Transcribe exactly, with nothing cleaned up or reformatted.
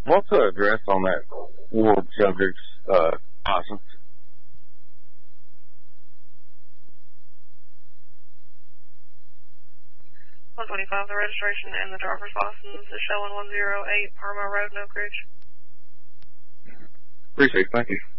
What's the address on that ward subject's uh, license? one twenty-five, the registration and the driver's license is showing one oh eight Parma Road, Oak Ridge. Appreciate it. Thank you.